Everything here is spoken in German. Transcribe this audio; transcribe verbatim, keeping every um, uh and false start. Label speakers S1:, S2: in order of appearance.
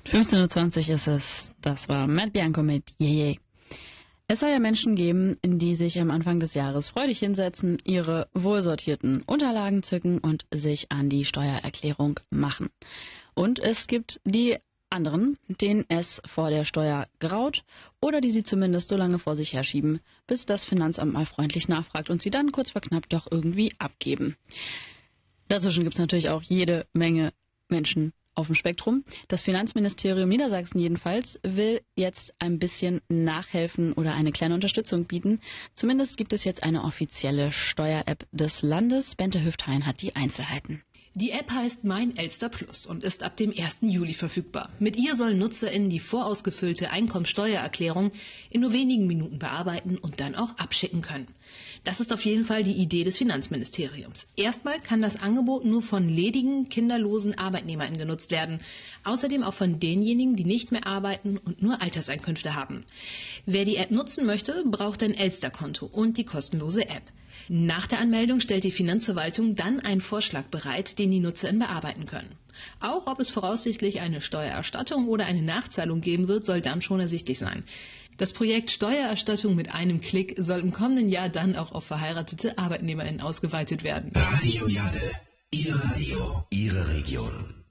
S1: fünfzehn Uhr zwanzig ist es. Das war Matt Bianco mit Yeye. Es soll ja Menschen geben, die sich am Anfang des Jahres freudig hinsetzen, ihre wohlsortierten Unterlagen zücken und sich an die Steuererklärung machen. Und es gibt die anderen, denen es vor der Steuer graut oder die sie zumindest so lange vor sich herschieben, bis das Finanzamt mal freundlich nachfragt und sie dann kurz vor knapp doch irgendwie abgeben. Dazwischen gibt es natürlich auch jede Menge Menschen auf dem Spektrum. Das Finanzministerium Niedersachsen jedenfalls will jetzt ein bisschen nachhelfen oder eine kleine Unterstützung bieten. Zumindest gibt es jetzt eine offizielle Steuer-App des Landes. Bente Hüfthain hat die Einzelheiten.
S2: Die App heißt Mein Elster Plus und ist ab dem ersten Juli verfügbar. Mit ihr sollen NutzerInnen die vorausgefüllte Einkommensteuererklärung in nur wenigen Minuten bearbeiten und dann auch abschicken können. Das ist auf jeden Fall die Idee des Finanzministeriums. Erstmal kann das Angebot nur von ledigen, kinderlosen ArbeitnehmerInnen genutzt werden. Außerdem auch von denjenigen, die nicht mehr arbeiten und nur Alterseinkünfte haben. Wer die App nutzen möchte, braucht ein Elster-Konto und die kostenlose App. Nach der Anmeldung stellt die Finanzverwaltung dann einen Vorschlag bereit, den die NutzerInnen bearbeiten können. Auch ob es voraussichtlich eine Steuererstattung oder eine Nachzahlung geben wird, soll dann schon ersichtlich sein. Das Projekt Steuererstattung mit einem Klick soll im kommenden Jahr dann auch auf verheiratete ArbeitnehmerInnen ausgeweitet werden.
S3: Radio Jade, Ihr Radio, Ihre Region.